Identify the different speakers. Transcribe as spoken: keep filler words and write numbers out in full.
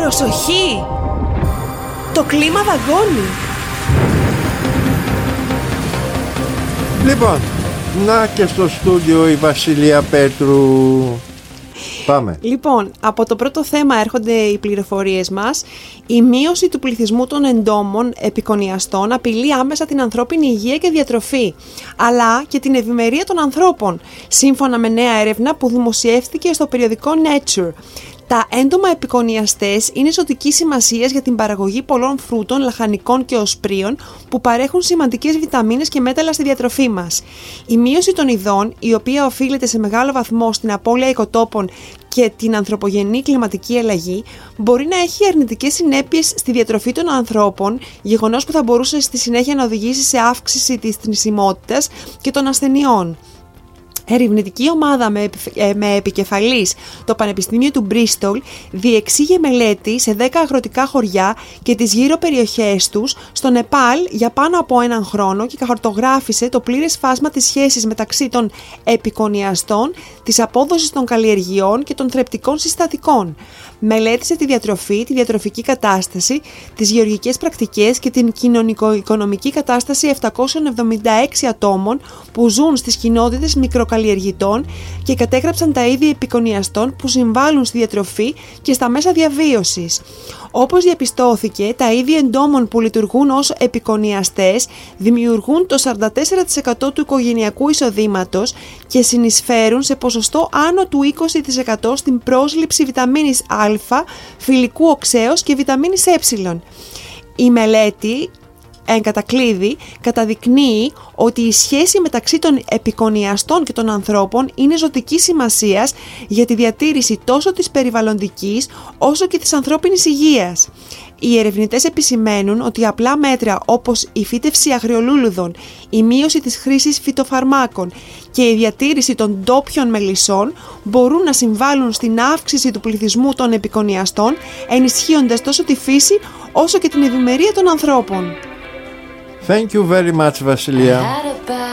Speaker 1: Προσοχή! Το κλίμα δαγκώνει.
Speaker 2: Λοιπόν, να και στο στούντιο η Βασιλεία Πέτρου. Πάμε.
Speaker 1: Λοιπόν, από το πρώτο θέμα έρχονται οι πληροφορίες μας. Η μείωση του πληθυσμού των εντόμων επικονιαστών απειλεί άμεσα την ανθρώπινη υγεία και διατροφή, αλλά και την ευημερία των ανθρώπων, σύμφωνα με νέα έρευνα που δημοσιεύτηκε στο περιοδικό Nature. Τα έντομα επικονιαστές είναι ζωτικής σημασίας για την παραγωγή πολλών φρούτων, λαχανικών και οσπρίων που παρέχουν σημαντικές βιταμίνες και μέταλλα στη διατροφή μας. Η μείωση των ειδών, η οποία οφείλεται σε μεγάλο βαθμό στην απώλεια οικοτόπων και την ανθρωπογενή κλιματική αλλαγή, μπορεί να έχει αρνητικές συνέπειες στη διατροφή των ανθρώπων, γεγονός που θα μπορούσε στη συνέχεια να οδηγήσει σε αύξηση της θνησιμότητας και των ασθενειών. Ερευνητική ομάδα με, ε, με επικεφαλής το Πανεπιστήμιο του Μπρίστολ διεξήγε μελέτη σε δέκα αγροτικά χωριά και τις γύρω περιοχές τους στο Νεπάλ για πάνω από έναν χρόνο και χαρτογράφησε το πλήρες φάσμα της σχέσης μεταξύ των επικονιαστών, της απόδοσης των καλλιεργειών και των θρεπτικών συστατικών. Μελέτησε τη διατροφή, τη διατροφική κατάσταση, τις γεωργικές πρακτικές και την κοινωνικο-οικονομική κατάσταση επτακόσιων εβδομήντα έξι ατόμων που ζουν στις κοινότητες μικροκαλλιεργητών και κατέγραψαν τα είδη επικονιαστών που συμβάλλουν στη διατροφή και στα μέσα διαβίωσης. Όπως διαπιστώθηκε, τα είδη εντόμων που λειτουργούν ως επικονιαστές δημιουργούν το σαράντα τέσσερα τοις εκατό του οικογενειακού εισοδήματος και συνεισφέρουν σε ποσοστό άνω του είκοσι τοις εκατό στην πρόσληψη βιταμίνης Α, φυλικού οξέως και βιταμίνης Ε. Η μελέτη εν κατακλείδη καταδεικνύει ότι η σχέση μεταξύ των επικονιαστών και των ανθρώπων είναι ζωτικής σημασίας για τη διατήρηση τόσο της περιβαλλοντικής όσο και της ανθρώπινης υγείας. Οι ερευνητές επισημαίνουν ότι απλά μέτρα όπως η φύτευση αγριολούλουδων, η μείωση της χρήσης φυτοφαρμάκων και η διατήρηση των ντόπιων μελισσών μπορούν να συμβάλλουν στην αύξηση του πληθυσμού των επικονιαστών, ενισχύοντας τόσο τη φύση όσο και την ευημερία των ανθρώπων.
Speaker 2: Thank you very much, Βασιλεία.